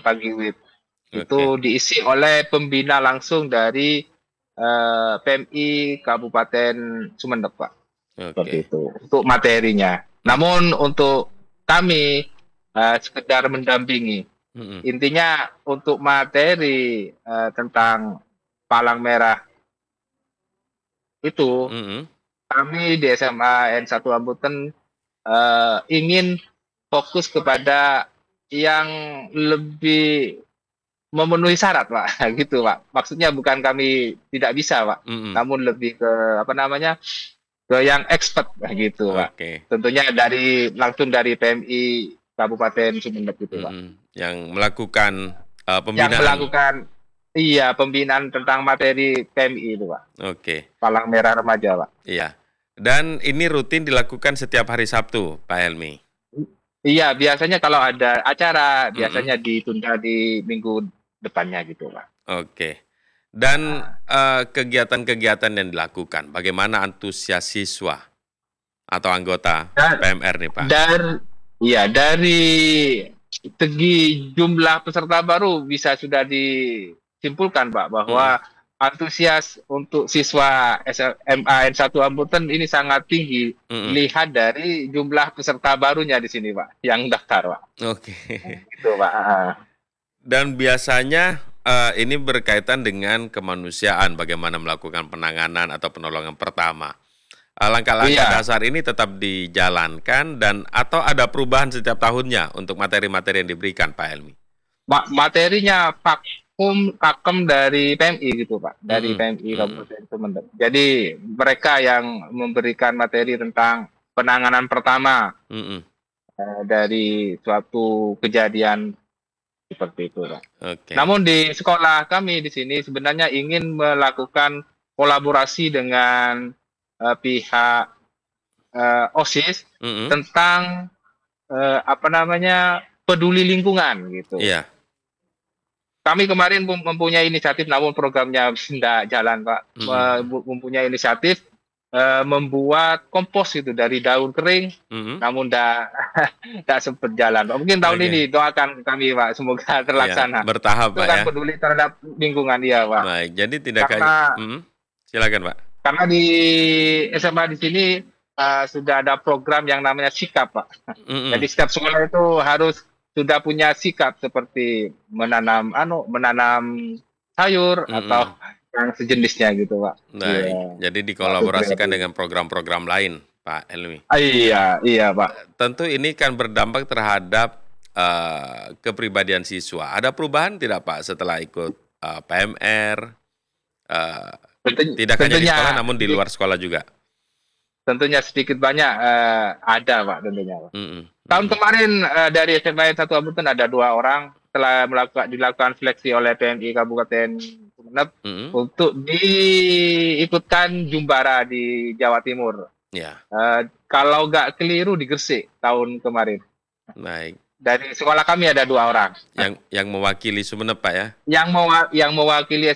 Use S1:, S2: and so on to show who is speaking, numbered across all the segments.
S1: Pagiwib.
S2: Oke.
S1: Itu diisi oleh pembina langsung dari PMI Kabupaten Sumeneb, Pak. Seperti
S2: Oke.
S1: itu untuk materinya. Namun untuk kami sekedar mendampingi.
S2: Mm-mm.
S1: Intinya untuk materi tentang palang merah itu
S2: Mm-mm.
S1: kami di SMA N1 Ambuten ingin fokus kepada yang lebih memenuhi syarat, Pak. Gitu, Pak. Maksudnya bukan kami tidak bisa, Pak.
S2: Mm-mm.
S1: Namun lebih ke apa namanya? Ke yang expert gitu, Pak.
S2: Oke.
S1: Tentunya langsung dari PMI Kabupaten Sumeneb gitu, Pak.
S2: Yang melakukan
S1: Yang
S2: pembinaan.
S1: melakukan pembinaan tentang materi PMI itu, Pak.
S2: Oke.
S1: Palang Merah Remaja, Pak.
S2: Iya. Dan ini rutin dilakukan setiap hari Sabtu, Pak Helmi.
S1: Iya, biasanya kalau ada acara,
S2: Mm-mm.
S1: biasanya ditunda di minggu depannya gitu, Pak.
S2: Oke. Dan kegiatan-kegiatan yang dilakukan, bagaimana antusias siswa atau anggota
S1: Dan
S2: PMR nih, Pak?
S1: dari segi jumlah peserta baru bisa sudah disimpulkan, Pak,
S2: Mm-mm.
S1: bahwa antusias untuk siswa SMA N1 Ambuten ini sangat tinggi.
S2: Mm-mm.
S1: Lihat dari jumlah peserta barunya di sini, Pak, yang daftar, Pak.
S2: Oke.
S1: Gitu, Pak.
S2: Dan biasanya ini berkaitan dengan kemanusiaan, bagaimana melakukan penanganan atau penolongan pertama. Langkah-langkah
S1: Iya,
S2: dasar ini tetap dijalankan dan atau ada perubahan setiap tahunnya untuk materi-materi yang diberikan, Pak Helmi?
S1: materinya pakem dari PMI gitu, Pak, dari
S2: Mm-mm.
S1: PMI
S2: Mm-mm.
S1: Kabupaten Sumeneb. Jadi mereka yang memberikan materi tentang penanganan pertama
S2: Mm-mm.
S1: dari suatu kejadian seperti itu, Pak.
S2: Oke.
S1: Namun di sekolah kami di sini sebenarnya ingin melakukan kolaborasi dengan pihak OSIS
S2: Mm-mm.
S1: tentang apa namanya peduli lingkungan gitu.
S2: Iya.
S1: Kami kemarin mempunyai inisiatif, namun programnya tidak jalan, Pak.
S2: Mm-mm.
S1: Mempunyai inisiatif membuat kompos itu dari daun kering,
S2: Mm-mm.
S1: namun tidak sempat jalan, Pak. Mungkin tahun
S2: Oke.
S1: ini doakan kami, Pak, semoga
S2: Iya,
S1: terlaksana.
S2: bertahap,
S1: Itu
S2: Pak
S1: kan
S2: ya.
S1: peduli terhadap lingkungan, ya, Pak.
S2: Baik, jadi tidak hanya
S1: Karena
S2: silakan, Pak.
S1: karena di SMA di sini sudah ada program yang namanya sikap, Pak. Jadi
S2: Mm-mm.
S1: setiap sekolah itu harus sudah punya sikap seperti menanam sayur atau
S2: Mm-mm.
S1: yang sejenisnya gitu, Pak.
S2: Baik,
S1: Iya.
S2: jadi
S1: Pak
S2: dikolaborasikan
S1: Supriyadi.
S2: dengan program-program lain, Pak Helmi.
S1: Iya, iya, Pak.
S2: Tentu ini kan berdampak terhadap kepribadian siswa. Ada perubahan tidak, Pak, setelah ikut PMR? Eh, Tidak hanya di
S1: Tentunya
S2: sekolah, namun di luar sekolah juga.
S1: tentunya sedikit banyak ada, Pak, tentunya, Pak.
S2: Mm-mm.
S1: Tahun
S2: Mm-mm.
S1: kemarin dari SMA 1 Ambuten ada 2 orang setelah dilakukan seleksi oleh PMI Kabupaten Sumeneb
S2: Mm-mm.
S1: untuk diikutkan Jumbara di Jawa Timur.
S2: Ya,
S1: Kalau nggak keliru di Gresik tahun kemarin.
S2: baik.
S1: Dari sekolah kami ada 2 orang.
S2: Yang mewakili Sumeneb, Pak ya.
S1: Yang mewakili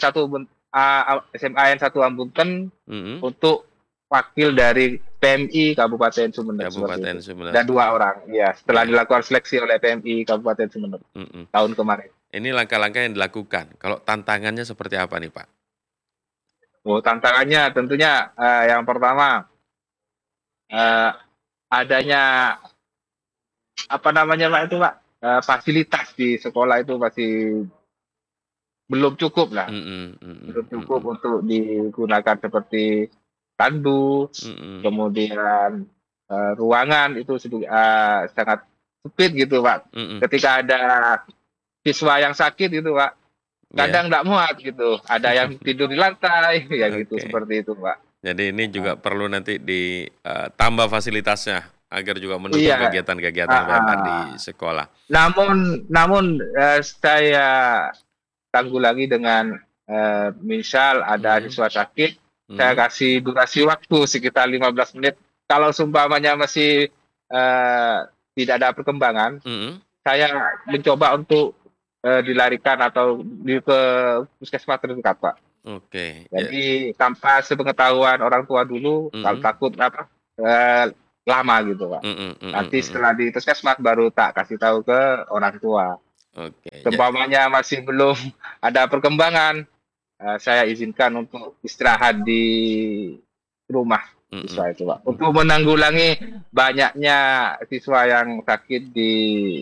S1: SMA N1 Ambuten
S2: Mm-mm.
S1: untuk wakil dari PMI Kabupaten Sumeneb seperti
S2: Kabupaten
S1: itu.
S2: Sumeneb.
S1: Dan 2 orang, ya, setelah
S2: Baik.
S1: dilakukan seleksi oleh PMI Kabupaten Sumeneb
S2: Mm-mm.
S1: tahun kemarin.
S2: Ini langkah-langkah yang dilakukan. Kalau tantangannya seperti apa nih, Pak?
S1: Tantangannya tentunya yang pertama eh, adanya apa namanya, Pak, itu, Pak, fasilitas di sekolah itu masih belum cukup lah,
S2: Mm-mm. Mm-mm.
S1: belum cukup
S2: Mm-mm.
S1: untuk digunakan seperti tandu,
S2: Mm-mm.
S1: kemudian ruangan itu sangat sempit gitu, Pak.
S2: Mm-mm.
S1: Ketika ada siswa yang sakit gitu, Pak,
S2: Ya.
S1: kadang tidak muat gitu. Ada yang tidur di lantai, ya gitu,
S2: Oke.
S1: seperti itu, Pak.
S2: Jadi ini juga perlu nanti ditambah fasilitasnya agar juga mendukung
S1: Iya.
S2: kegiatan-kegiatan
S1: ah,
S2: PMR di
S1: ah.
S2: sekolah.
S1: Namun saya tanggulangi dengan misal ada
S2: Mm-mm.
S1: siswa sakit, saya
S2: Mm-mm.
S1: kasih durasi waktu sekitar 15 menit. Kalau seumpamanya masih tidak ada perkembangan,
S2: Mm-mm.
S1: saya mencoba untuk dilarikan atau ke puskesmas terdekat, Pak.
S2: Oke. Ya.
S1: Jadi tanpa sepengetahuan orang tua dulu, kalau
S2: Mm-mm.
S1: takut eh, lama gitu, Pak.
S2: Mm-mm. Mm-mm.
S1: Nanti
S2: Mm-mm.
S1: setelah di puskesmas baru tak kasih tahu ke orang tua.
S2: Oke.
S1: Seumpamanya masih belum ada perkembangan, saya izinkan untuk istirahat di rumah
S2: Mm-mm.
S1: siswa itu, Pak. Untuk menanggulangi banyaknya siswa yang sakit di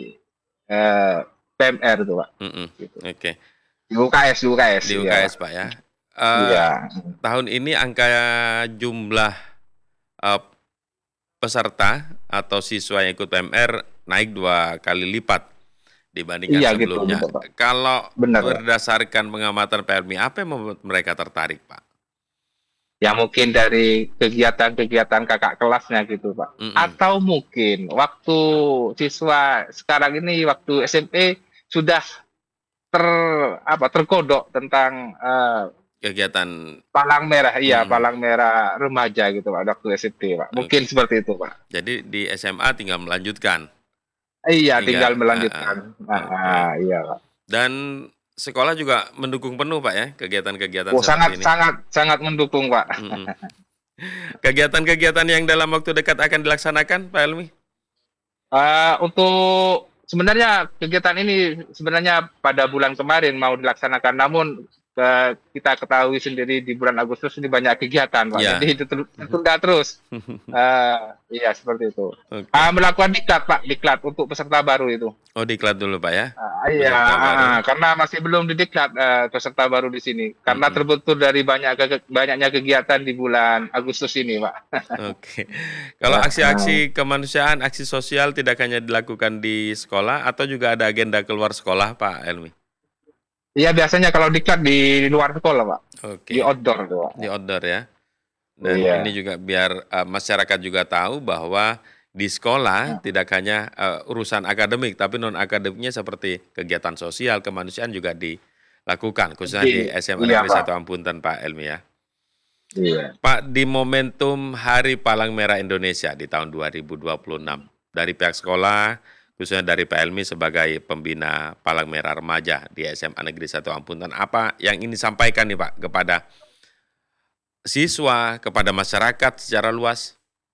S1: PMR itu, Pak.
S2: Mm-mm.
S1: Gitu.
S2: Oke.
S1: Di UKS,
S2: Di
S1: iya, Pak.
S2: UKS, Pak, ya. Eh,
S1: Iya,
S2: tahun ini angka jumlah eh, peserta atau siswa yang ikut PMR naik 2 kali lipat dibandingkan
S1: iya gitu,
S2: sebelumnya.
S1: betul, Pak.
S2: Kalau
S1: Benar, Pak.
S2: berdasarkan pengamatan PLMI, apa yang membuat mereka tertarik, Pak?
S1: Ya mungkin dari kegiatan-kegiatan kakak kelasnya gitu, Pak.
S2: Mm-mm.
S1: Atau mungkin waktu siswa sekarang ini waktu SMP sudah ter terkodok tentang
S2: Kegiatan.
S1: palang merah, iya,
S2: Mm-mm.
S1: palang merah remaja gitu, Pak, waktu SMP, Pak. Mungkin
S2: Oke.
S1: seperti itu, Pak.
S2: Jadi di SMA tinggal melanjutkan
S1: Iya, tinggal
S2: hingga
S1: melanjutkan.
S2: oke.
S1: Iya, Pak.
S2: Dan sekolah juga mendukung penuh, Pak, ya, kegiatan-kegiatan
S1: Oh,
S2: seperti
S1: sangat
S2: ini.
S1: sangat sangat mendukung, Pak.
S2: Mm-mm. Kegiatan-kegiatan yang dalam waktu dekat akan dilaksanakan, Pak Helmi?
S1: Untuk sebenarnya kegiatan ini sebenarnya pada bulan kemarin mau dilaksanakan, namun kita ketahui sendiri di bulan Agustus ini banyak kegiatan, Pak. Jadi
S2: Ya.
S1: itu tertunda terus. Iya seperti itu.
S2: Oke.
S1: Melakukan diklat, Pak, diklat untuk peserta baru itu.
S2: Oh, diklat dulu, Pak, ya,
S1: Iya,
S2: peserta baru.
S1: karena masih belum didiklat peserta baru di sini, karena
S2: Mm-mm.
S1: terbentur dari banyaknya kegiatan di bulan Agustus ini, Pak.
S2: Oke. Kalau aksi-aksi kemanusiaan, aksi sosial tidak hanya dilakukan di sekolah atau juga ada agenda keluar sekolah, Pak Helmi?
S1: Iya, biasanya kalau diklat di luar sekolah, Pak, di
S2: Oke,
S1: outdoor tuh, Pak.
S2: di outdoor ya. Dan ini
S1: Iya.
S2: juga biar masyarakat juga tahu bahwa di sekolah tidak hanya urusan akademik, tapi non akademiknya seperti kegiatan sosial, kemanusiaan juga dilakukan, khususnya di SMA
S1: Iya,
S2: Negeri
S1: Pak.
S2: 1 Ampunten, Pak Helmi, ya.
S1: Iya.
S2: Pak, di momentum Hari Palang Merah Indonesia di tahun 2026, dari pihak sekolah, khususnya dari Pak Helmi sebagai pembina Palang Merah Remaja di SMA Negeri 1 Ampunten, apa yang ingin disampaikan nih, Pak, kepada siswa, kepada masyarakat secara luas?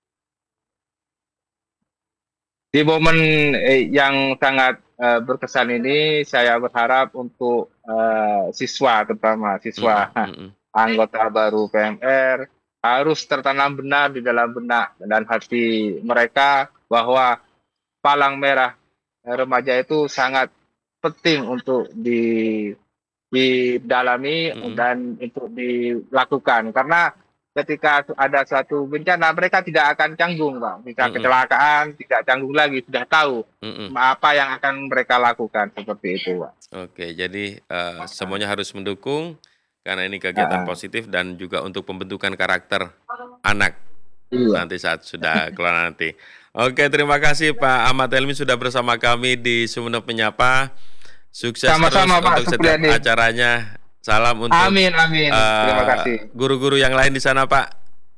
S1: Di momen yang sangat berkesan ini, saya berharap untuk siswa, terutama siswa
S2: Mm-mm, mm-mm,
S1: anggota baru PMR, harus tertanam benar di dalam benak dan hati mereka bahwa palang merah remaja itu sangat penting untuk didalami
S2: mm-mm,
S1: dan untuk dilakukan, karena ketika ada suatu bencana mereka tidak akan canggung, Pak. Jika
S2: mm-mm,
S1: kecelakaan tidak canggung lagi, sudah tahu
S2: mm-mm.
S1: apa yang akan mereka lakukan, seperti itu, Pak.
S2: Oke, jadi semuanya harus mendukung karena ini
S1: Ah,
S2: kegiatan
S1: ah.
S2: positif dan juga untuk pembentukan karakter anak
S1: Iya.
S2: nanti saat sudah keluar nanti. Oke, terima kasih Pak Ahmad Helmi sudah bersama kami di Sumeneb Menyapa. Sukses terus
S1: Sama-sama, Pak
S2: untuk setiap
S1: Supriyadi.
S2: acaranya. Salam untuk
S1: Amin, amin. Terima kasih.
S2: guru-guru yang lain di sana, Pak.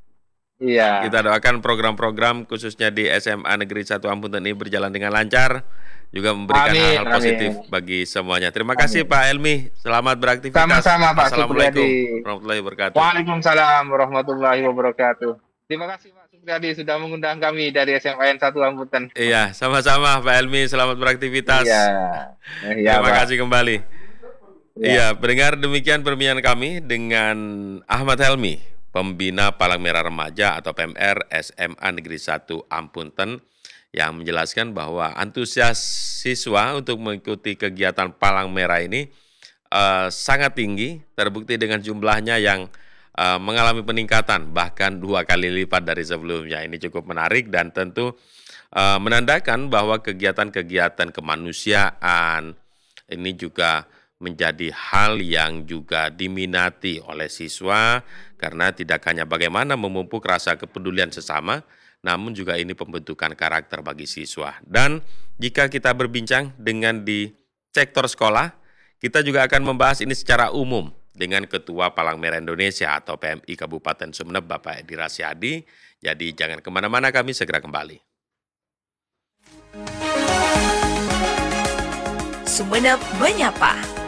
S1: Iya.
S2: Kita doakan program-program khususnya di SMA Negeri 1 Ampunten ini berjalan dengan lancar, juga memberikan
S1: Amin,
S2: hal-hal positif
S1: amin.
S2: bagi semuanya. Terima kasih
S1: Amin.
S2: Pak Helmi, selamat beraktivitas.
S1: Sama-sama, Pak
S2: Assalamualaikum
S1: Supriyadi.
S2: warahmatullahi wabarakatuh.
S1: Waalaikumsalam warahmatullahi wabarakatuh. Terima kasih, Pak Supriyadi, sudah mengundang kami dari SMAN 1 Ampunten.
S2: Iya, sama-sama Pak Helmi, selamat beraktivitas.
S1: Iya. Iya,
S2: Terima
S1: Pak.
S2: kasih kembali.
S1: Iya.
S2: Iya, pendengar, demikian perbincangan kami dengan Ahmad Helmi, pembina Palang Merah Remaja atau PMR SMA Negeri 1 Ampunten, yang menjelaskan bahwa antusias siswa untuk mengikuti kegiatan Palang Merah ini sangat tinggi, terbukti dengan jumlahnya yang mengalami peningkatan bahkan 2 kali lipat dari sebelumnya. Ini cukup menarik dan tentu menandakan bahwa kegiatan-kegiatan kemanusiaan ini juga menjadi hal yang juga diminati oleh siswa karena tidak hanya bagaimana memupuk rasa kepedulian sesama, namun juga ini pembentukan karakter bagi siswa. Dan jika kita berbincang dengan di sektor sekolah, kita juga akan membahas ini secara umum dengan Ketua Palang Merah Indonesia atau PMI Kabupaten Sumeneb, Bapak Edi Rasyadi. Jadi jangan kemana-mana, kami segera kembali.
S3: Sumeneb Menyapa.